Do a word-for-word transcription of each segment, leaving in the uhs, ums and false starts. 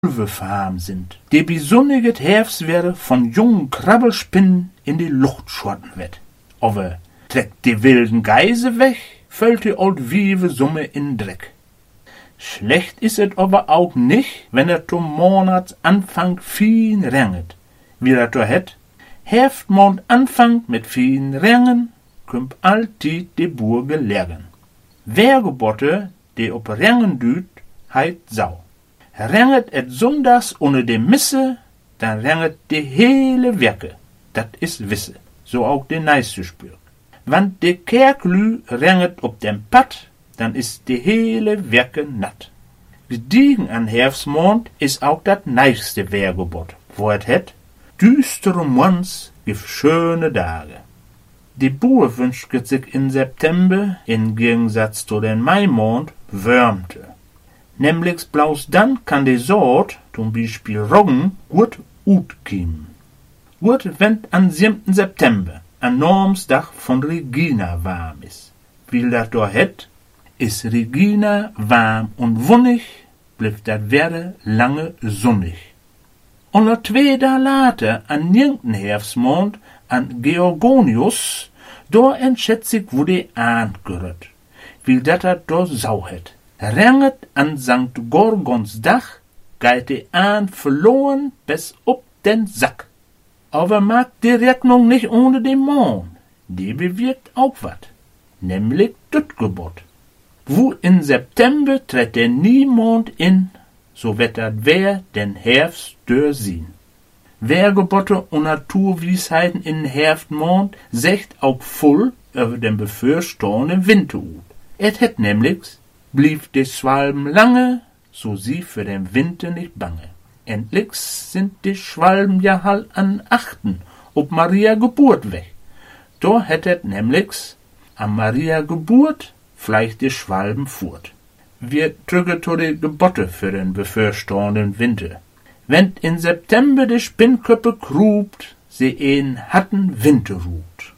Ulvefarm sind, die besonniget Herbstwetter von jungen Krabbelspinnen in die Luft schotten wird. Aber trägt die wilden Geise weg, fällt die old Wiewe Summe in Dreck. Schlecht ist es aber auch nicht, wenn er zum Monatsanfang viel regnet. Wie er to het, Herbstmond anfangt mit vielen Regen, kümmt alltid die Burge legen. Wer gebotte, die op Regen düht, heit Sau. Regnet et sonndags ohne de Misse, dann regnet die hele Werke. Dat is wisse, so auch de neiste Spür. Wann de Kerklü regnet op dem Pad, dann ist die hele Werke natt. Gediegen an Herbstmond is auch dat neiste Wehrgebot, wo et het, düstere Mons gif schöne Tage. Die Buhr wünscht sich in September, im Gegensatz zu den Maimond, Wärmte. Nämlich bloß dann kann die Sort, zum Beispiel Roggen, gut utkiemen. Gut, wenn am siebten September, an Normsdach von Regina warm ist. Wie dat do het, ist Regina warm und wonnig, bleibt dat Wetter lange sonnig. Und noch zwei Tage later, an nirgenden Herbstmond, an Georgonius, do entschätzt sich, wo die Ahnt gerütt, wie dat dat do Sau het. Regnet an Sankt Gorgons Dach, geit die Ahnt verloren bis ob den Sack. Aber mag die Rechnung nicht ohne den Mond, die bewirkt auch wat, nämlich düt Gebot. Wo in September tritt der Niemond in, so wird dat wer den Herbst dör sien. Wehrgebotte und Naturweisheiten in Herbstmond secht auch voll über den bevorstehenden Winter ut. Et het nämlich, blieb die Schwalben lange, so sie für den Winter nicht bange. Endlich sind die Schwalben ja halt an achten, ob Maria Geburt weg. Da hättet nämlich an Maria Geburt vielleicht die Schwalben furt. Wir trüge to die Gebotte für den bevorstehenden Winter. Wenn in September die Spinnköppe krubt, sie een hatten Winterruht.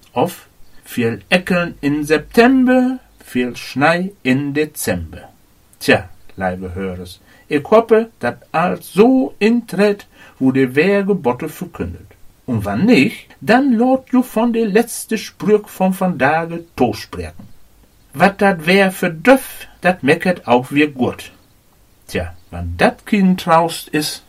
Of viel Eckeln in September, viel Schnei in Dezember. Tja, liebe Hörers, ich hoffe, dat alles so intritt, wo die Wehrgebotte verkündet. Und wann nicht, dann lot ju von de letzte Sprüch von van Dage tospreken. Wat dat wär für döff, dat meckert auch wir gut. Tja, wann dat kein Traust is.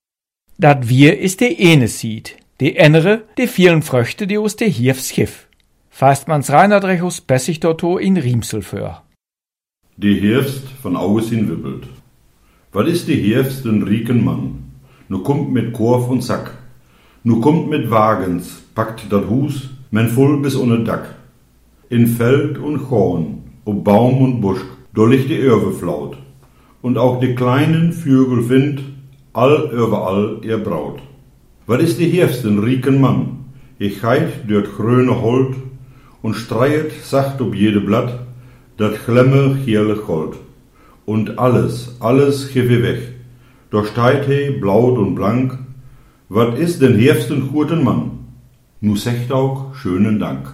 Dat wir is de ene Sied, de andere, de vielen Fröchte, die aus de Hiefs Schiff. Fast man's Reinhard aus Bessig Dotto in Riemsel für. Die Herbst von Aues hin wippelt. Wat is die Herbst den rieken Mann? Nu kommt mit Korf und Sack. Nu kommt mit Wagens, packt dat Hus, men voll bis ohne Dack. In Feld und Korn, ob Baum und Busch, do liegt die Örwe flaut. Und auch die kleinen Vögel find, all überall ihr Braut. Wat is die Herbst den rieken Mann? Ich heit dort gröne Holt und streiet sacht ob jede Blatt, dat glemme gierle Gold. Und alles, alles gib ich weg. Da steit he blaut und blank. Wat is den Herbst den guten Mann? Nu secht auch schönen Dank.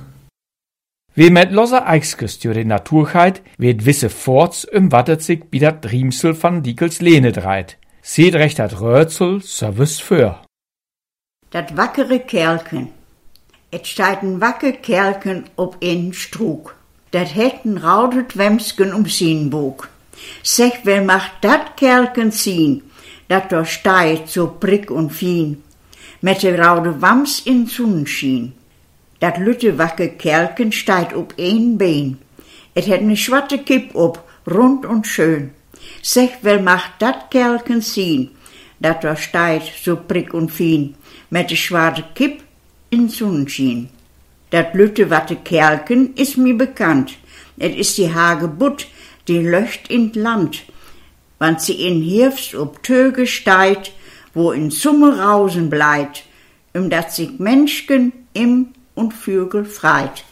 Wie mit loser Eichsküst durch die Naturheit wird wisse Forts im Wattet sich bi dat Riemsel van Diekels Lehne dreit. Seht recht dat Rötzel Service für. Dat wackere Kerlken. Et steiten wacke Kerlken ob en Strug. Dat hätten raudet Wemsken um sin Bug. Sech, wer macht dat Kerlken ziehen, dat do steit so prick und fien, mit de raude Wams in Sonnenschien. Dat lütte wacke Kerlken steit ob een Bein. Et het ne schwatte Kipp ob, rund und schön. Sech, wer macht dat Kerlken ziehen, dat do steit so prick und fien, mit de schwarze Kipp in Sonnenschien. Dat lütte watte Kerlken is mir bekannt. Et is die Hagebutt, die löcht in Land, wann sie in Herbst ob Töge steit, wo in Summe Rausen bleit, um dat sich Menschken im und Vögel freit.